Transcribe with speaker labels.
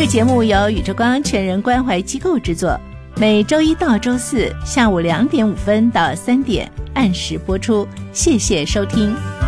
Speaker 1: 个节目由宇宙光全人关怀机构制作，每周一到周四下午2点5分到3点按时播出，谢谢收听。